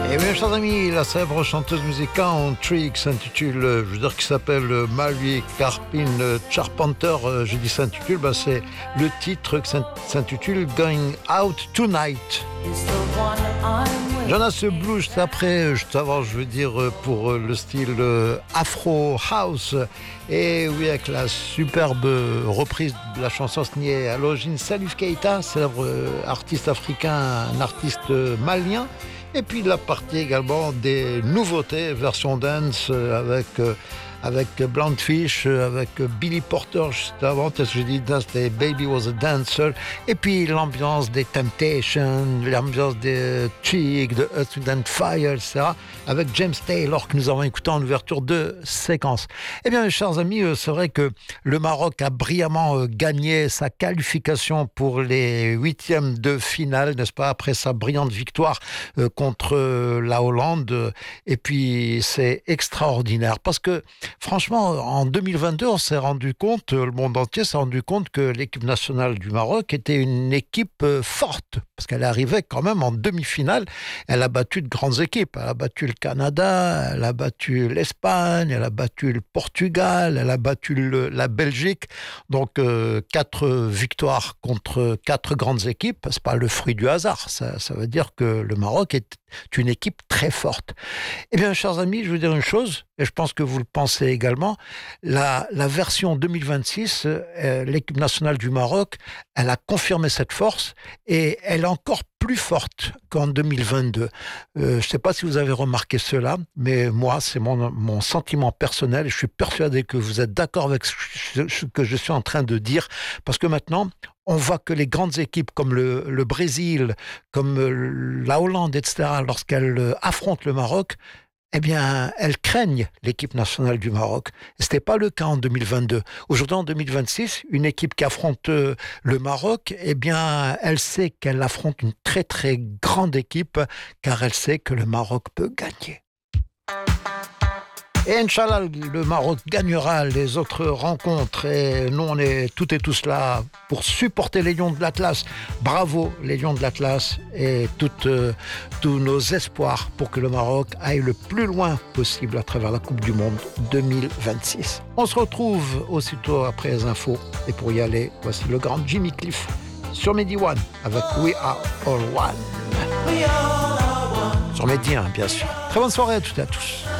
Et bien, chers amis, la célèbre chanteuse musicale country qui s'intitule, qui s'appelle Mary Carpin Charpenter, je dis s'intitule, c'est le titre qui s'intitule Going Out Tonight. Jonas Blue, juste avant, pour le style Afro House. Et oui, avec la superbe reprise de la chanson signée à l'origine Salif Keita, célèbre artiste africain, un artiste malien. Et puis la partie également des nouveautés, version dance avec Blondfish, avec Billy Porter juste avant, je dis dance, c'était Baby Was a Dancer, et puis l'ambiance des Temptations, l'ambiance des Chic, de Earth, Wind and Fire, etc., avec James Taylor que nous avons écouté en ouverture de séquence. Eh bien, mes chers amis, c'est vrai que le Maroc a brillamment gagné sa qualification pour les huitièmes de finale, n'est-ce pas, après sa brillante victoire contre la Hollande, et puis c'est extraordinaire, parce que franchement, en 2022, on s'est rendu compte, le monde entier s'est rendu compte que l'équipe nationale du Maroc était une équipe forte, parce qu'elle arrivait quand même en demi-finale. Elle a battu de grandes équipes. Elle a battu le Canada, elle a battu l'Espagne, elle a battu le Portugal, elle a battu la Belgique. Donc, 4 victoires contre 4 grandes équipes. C'est pas le fruit du hasard. Ça veut dire que le Maroc est une équipe très forte. Eh bien, chers amis, je veux dire une chose, et je pense que vous le pensez également, la version 2026, l'équipe nationale du Maroc, elle a confirmé cette force et elle est encore plus forte qu'en 2022. Je ne sais pas si vous avez remarqué cela, mais moi, c'est mon sentiment personnel et je suis persuadé que vous êtes d'accord avec ce que je suis en train de dire, parce que maintenant, on voit que les grandes équipes comme le Brésil, comme la Hollande, etc., lorsqu'elles affrontent le Maroc, eh bien, elles craignent l'équipe nationale du Maroc. Ce n'était pas le cas en 2022. Aujourd'hui, en 2026, une équipe qui affronte le Maroc, eh bien, elle sait qu'elle affronte une très, très grande équipe, car elle sait que le Maroc peut gagner. Et Inch'Allah, le Maroc gagnera les autres rencontres. Et nous, on est toutes et tous là pour supporter les Lions de l'Atlas. Bravo, les Lions de l'Atlas, et tous nos espoirs pour que le Maroc aille le plus loin possible à travers la Coupe du Monde 2026. On se retrouve aussitôt après les infos. Et pour y aller, voici le grand Jimmy Cliff sur Mehdi One avec We Are All One. Sur Mehdi 1, bien sûr. Très bonne soirée à toutes et à tous.